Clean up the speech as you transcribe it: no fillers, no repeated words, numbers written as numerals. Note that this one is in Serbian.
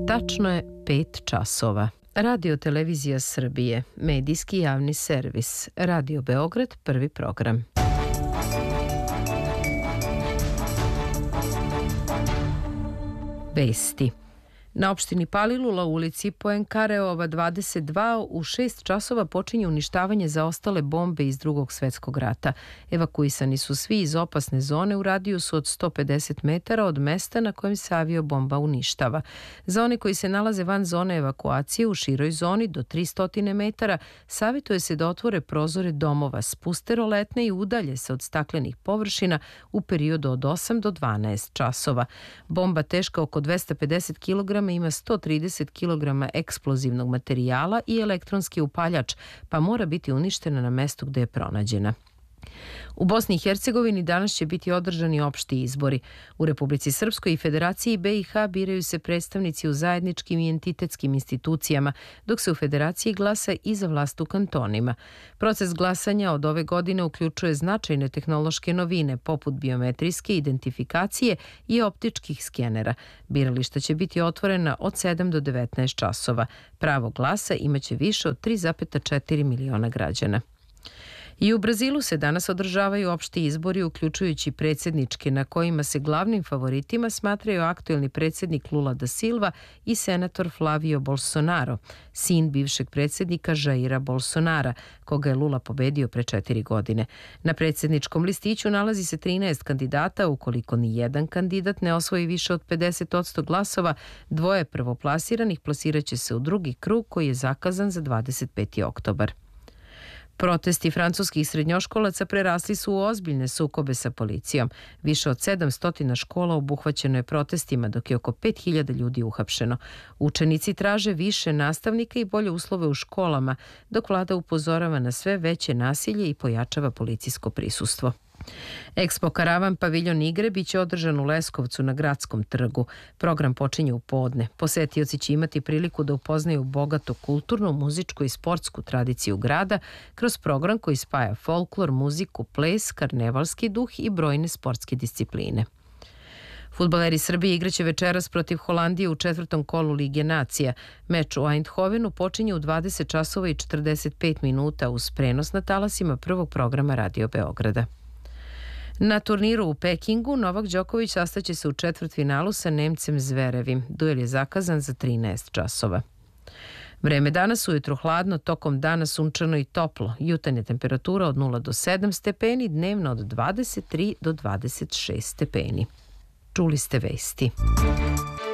Tačno je 5 časova. Radio Televizija Srbije, medijski javni servis, Radio Beograd, prvi program. Vesti. Na opštini Palilula u ulici Poenkareova 22 u 6 časova počinje uništavanje zaostale bombe iz Drugog svetskog rata. Evakuisani su svi iz opasne zone u radijusu od 150 metara od mesta na kojem se aviobomba uništava. Za one koji se nalaze van zone evakuacije u široj zoni do 300 metara savjetuje se da otvore prozore domova, spuste roletne i udalje se od staklenih površina u periodu od 8 do 12 časova. Bomba teška oko 250 kg ima 130 kg eksplozivnog materijala i elektronski upaljač, pa mora biti uništena na mestu gde je pronađena. U Bosni i Hercegovini danas će biti održani opšti izbori. U Republici Srpskoj i Federaciji BiH biraju se predstavnici u zajedničkim i entitetskim institucijama, dok se u Federaciji glasa i za vlast u kantonima. Proces glasanja od ove godine uključuje značajne tehnološke novine, poput biometrijske identifikacije i optičkih skenera. Birališta će biti otvorena od 7 do 19 časova. Pravo glasa imaće više od 3,4 miliona građana. I u Brazilu se danas održavaju opšti izbori, uključujući predsjedničke, na kojima se glavnim favoritima smatraju aktuelni predsjednik Lula da Silva i senator Flavio Bolsonaro, sin bivšeg predsjednika Jaira Bolsonara, koga je Lula pobedio pre 4 godine. Na predsjedničkom listiću nalazi se 13 kandidata. Ukoliko ni jedan kandidat ne osvoji više od 50% glasova, dvoje prvoplasiranih plasiraće se u drugi krug koji je zakazan za 25. oktobar. Protesti francuskih srednjoškolaca prerasli su u ozbiljne sukobe sa policijom. Više od 700 škola obuhvaćeno je protestima, dok je oko 5000 ljudi uhapšeno. Učenici traže više nastavnika i bolje uslove u školama, dok vlada upozorava na sve veće nasilje i pojačava policijsko prisustvo. Expo Karavan paviljon igre biće održan u Leskovcu na Gradskom trgu. Program počinje u podne. Posetioci će imati priliku da upoznaju bogatu kulturnu, muzičku i sportsku tradiciju grada kroz program koji spaja folklor, muziku, ples, karnevalski duh i brojne sportske discipline. Fudbaleri Srbije igraće večeras protiv Holandije u 4. kolu Lige nacija. Meč u Eindhovenu počinje u 20 časova i 45 minuta uz prenos na talasima prvog programa Radio Beograda. Na turniru u Pekingu Novak Đoković sastaće se u četvrtfinalu sa Nemcem Zverevim. Duel je zakazan za 13 časova. Vreme danas ujutro hladno, tokom dana sunčano i toplo. Jutarnja temperatura od 0 do 7 stepeni, dnevno od 23 do 26 stepeni. Čuli ste vesti.